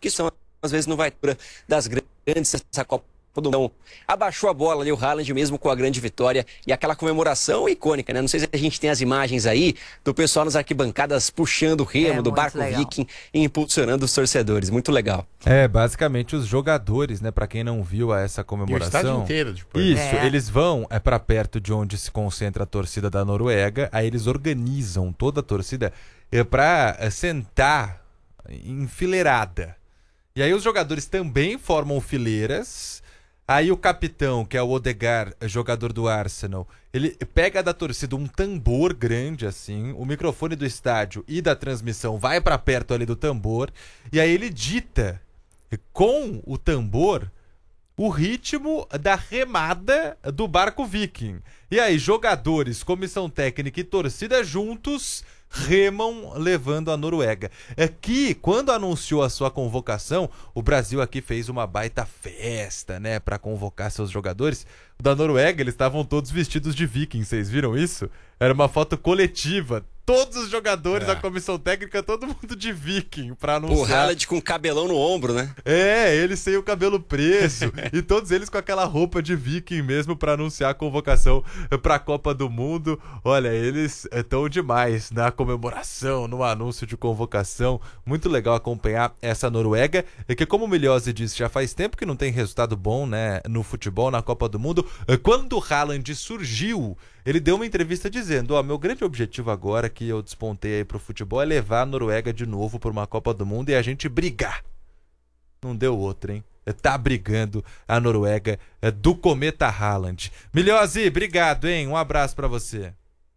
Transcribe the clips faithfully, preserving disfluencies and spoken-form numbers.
que são, às vezes, não vai ter das grandes essa Copa do Mundo. Abaixou a bola ali o Haaland mesmo com a grande vitória e aquela comemoração icônica, né? Não sei se a gente tem as imagens aí do pessoal nas arquibancadas puxando o remo É do muito barco legal. Viking e impulsionando os torcedores. Muito legal. É, basicamente os jogadores, né? Pra quem não viu essa E o comemoração. estádio inteiro depois. Isso, É. eles vão é para perto de onde se concentra a torcida da Noruega, aí eles organizam toda a torcida é, para é, sentar enfileirada. E aí os jogadores também formam fileiras. Aí o capitão, que é o Odegaard, jogador do Arsenal, ele pega da torcida um tambor grande assim, o microfone do estádio e da transmissão vai para perto ali do tambor, e aí ele dita com o tambor o ritmo da remada do barco Viking. E aí jogadores, comissão técnica e torcida juntos remam levando a Noruega. É que, quando anunciou a sua convocação, o Brasil aqui fez uma baita festa, né, para convocar seus jogadores. O da Noruega, eles estavam todos vestidos de viking, vocês viram isso? Era uma foto coletiva. Todos os jogadores É. da comissão técnica, todo mundo de viking, pra O anunciar. Haaland com cabelão no ombro, né? É, ele sem o cabelo preso e todos eles com aquela roupa de viking mesmo pra anunciar a convocação pra Copa do Mundo. Olha, eles estão demais na comemoração, no anúncio de convocação. Muito legal acompanhar essa Noruega, e que, como o Milhose disse, já faz tempo que não tem resultado bom, né, no futebol, na Copa do Mundo. Quando o Haaland surgiu, ele deu uma entrevista dizendo: ó, meu grande objetivo agora que eu despontei aí pro futebol é levar a Noruega de novo pra uma Copa do Mundo e a gente brigar. Não deu outra, hein? Tá brigando a Noruega é, do Cometa Haaland. Milhose, obrigado, hein? Um abraço pra você.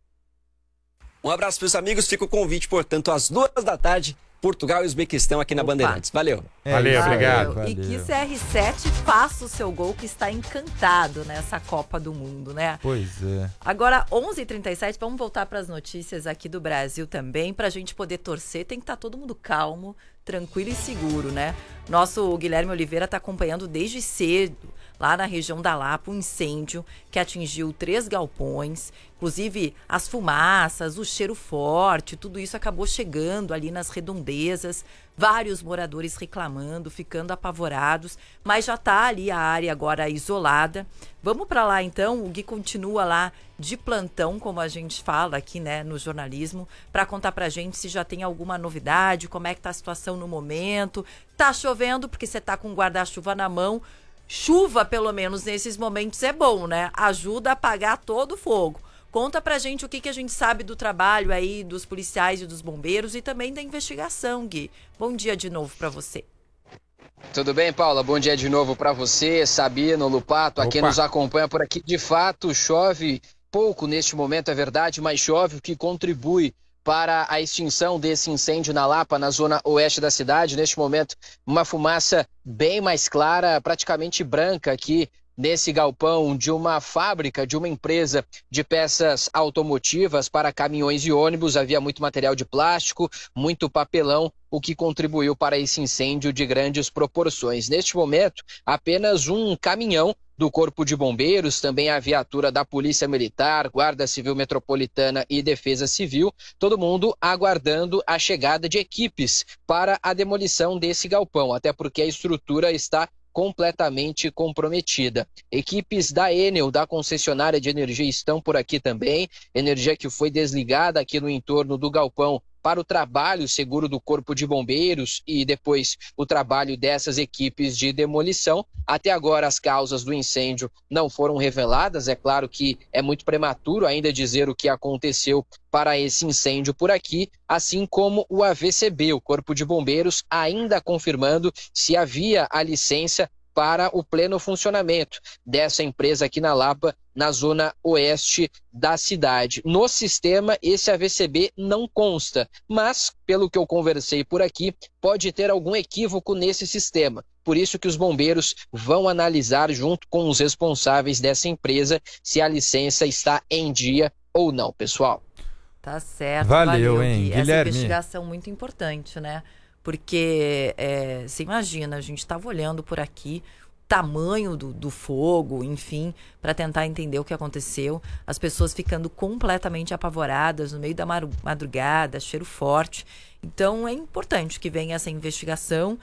Um abraço para os amigos. Fica o convite, portanto, às duas da tarde, Portugal e Uzbequistão aqui na Opa. Bandeirantes. Valeu. É Valeu, isso aí, obrigado. valeu. E que C R sete faça o seu gol, que está encantado nessa Copa do Mundo, né? Pois é. Agora, onze e trinta e sete, vamos voltar para as notícias aqui do Brasil também. Para a gente poder torcer, tem que estar todo mundo calmo, tranquilo e seguro, né? Nosso Guilherme Oliveira está acompanhando desde cedo, lá na região da Lapa, um incêndio que atingiu três galpões. Inclusive, as fumaças, o cheiro forte, tudo isso acabou chegando ali nas redondezas. Vários moradores reclamando, ficando apavorados, mas já está ali a área agora isolada. Vamos para lá então, o Gui continua lá de plantão, como a gente fala aqui, né, no jornalismo, para contar pra gente se já tem alguma novidade, como é que tá a situação no momento. Tá chovendo porque você tá com o guarda-chuva na mão. Chuva, pelo menos nesses momentos, é bom, né? Ajuda a apagar todo o fogo. Conta pra gente o que, que a gente sabe do trabalho aí dos policiais e dos bombeiros e também da investigação, Gui. Bom dia de novo pra você. Tudo bem, Paula? Bom dia de novo para você, Sabino, Lupato, a quem Opa. nos acompanha por aqui. De fato, chove pouco neste momento, é verdade, mas chove o que contribui para a extinção desse incêndio na Lapa, na zona oeste da cidade. Neste momento, uma fumaça bem mais clara, praticamente branca aqui nesse galpão de uma fábrica, de uma empresa de peças automotivas para caminhões e ônibus. Havia muito material de plástico, muito papelão, o que contribuiu para esse incêndio de grandes proporções. Neste momento, apenas um caminhão do Corpo de Bombeiros, também a viatura da Polícia Militar, Guarda Civil Metropolitana e Defesa Civil, todo mundo aguardando a chegada de equipes para a demolição desse galpão, até porque a estrutura está completamente comprometida. Equipes da Enel, da concessionária de energia, estão por aqui também. Energia que foi desligada aqui no entorno do galpão para o trabalho seguro do Corpo de Bombeiros e depois o trabalho dessas equipes de demolição. Até agora as causas do incêndio não foram reveladas. É claro que é muito prematuro ainda dizer o que aconteceu para esse incêndio por aqui, assim como o A V C B, o Corpo de Bombeiros, ainda confirmando se havia a licença para o pleno funcionamento dessa empresa aqui na Lapa, na zona oeste da cidade. No sistema, esse A V C B não consta, mas, pelo que eu conversei por aqui, pode ter algum equívoco nesse sistema. Por isso que os bombeiros vão analisar junto com os responsáveis dessa empresa se a licença está em dia ou não, pessoal. Tá certo, Valeu, valeu, hein, Gui. Essa Guilherme? investigação muito importante, né? Porque, é, você imagina, a gente estava olhando por aqui o tamanho do, do fogo, enfim, para tentar entender o que aconteceu. As pessoas ficando completamente apavoradas no meio da madrugada, cheiro forte. Então, é importante que venha essa investigação